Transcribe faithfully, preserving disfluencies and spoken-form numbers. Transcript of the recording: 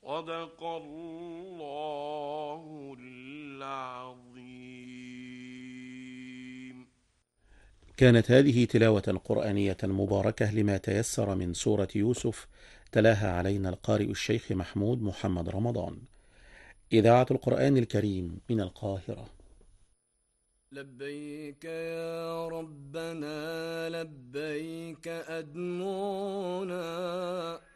صدق الله العظيم. كانت هذه تلاوة قرآنية مباركة لما تيسر من سورة يوسف، تلاها علينا القارئ الشيخ محمود محمد رمضان. إذاعة القرآن الكريم من القاهرة. لبيك يا ربنا لبيك أدمونا